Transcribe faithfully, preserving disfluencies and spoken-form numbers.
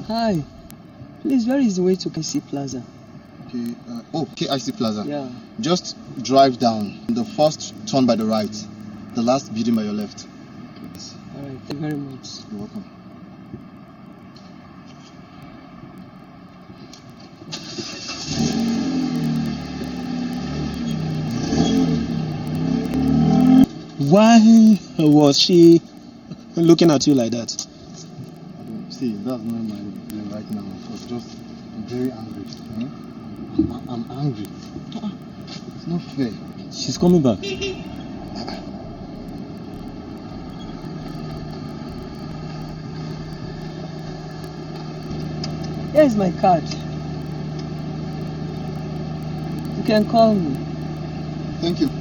Hi. Please, where is the way to K I C Plaza? Okay. Uh, oh, K I C Plaza. Yeah. Just drive down. The first turn by the right. The last building by your left. Alright, thank you very much. You're welcome. Why was she looking at you like that? See, that's not my feeling right now. I was just very angry. Hmm? I'm, I'm angry. It's not fair. She's coming back. Here is my card. You can call me. Thank you.